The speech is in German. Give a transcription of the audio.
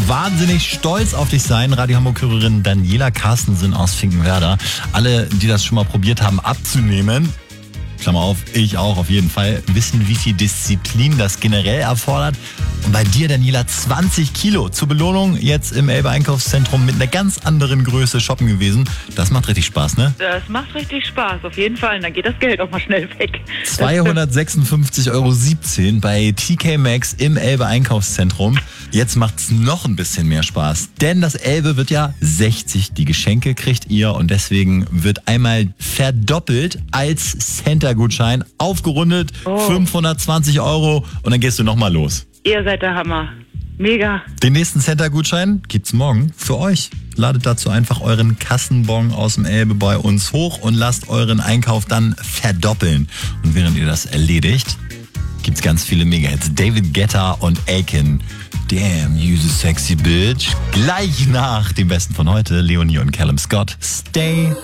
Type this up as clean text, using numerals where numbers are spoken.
wahnsinnig stolz auf dich sein. Radio Hamburg-Hörerin Daniela Carstensen aus Finkenwerder. Alle, die das schon mal probiert haben abzunehmen, Klammer auf, ich auch auf jeden Fall, wissen, wie viel Disziplin das generell erfordert. Und bei dir, Daniela, 20 Kilo. Zur Belohnung jetzt im Elbe Einkaufszentrum mit einer ganz anderen Größe shoppen gewesen. Das macht richtig Spaß, ne? Das macht richtig Spaß, auf jeden Fall. Und dann geht das Geld auch mal schnell weg. 256,17 € bei TK Maxx im Elbe Einkaufszentrum. Jetzt macht's noch ein bisschen mehr Spaß, denn das Elbe wird ja 60. Die Geschenke kriegt ihr und deswegen wird einmal verdoppelt als Center-Gutschein aufgerundet, 520 € und dann gehst du nochmal los. Ihr seid der Hammer. Mega. Den nächsten Center-Gutschein gibt's morgen für euch. Ladet dazu einfach euren Kassenbon aus dem Elbe bei uns hoch und lasst euren Einkauf dann verdoppeln. Und während ihr das erledigt, gibt's ganz viele Mega-Hits. David Guetta und Aiken. Damn, you the sexy bitch. Gleich nach dem Besten von heute, Leonie und Callum Scott. Stay